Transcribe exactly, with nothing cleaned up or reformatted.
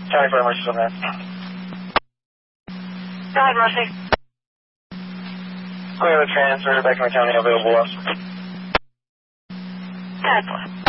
County Fire Marshal's on that. Go ahead, Mercy. Clear the transfer back to my county available. Good.